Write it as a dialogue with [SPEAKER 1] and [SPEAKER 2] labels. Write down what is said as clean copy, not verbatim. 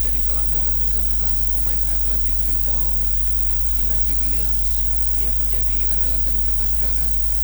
[SPEAKER 1] menjadi pelanggaran yang dilakukan pemain Athletic Bilbao, Iñaki Williams, yang menjadi andalan dari timnas Ghana.